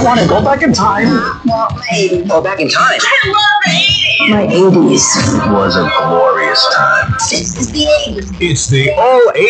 I want to go back in time. Well, my 80s. Oh, back in time. I love the 80s. My 80s. Was a glorious time. This is the 80s. It's the all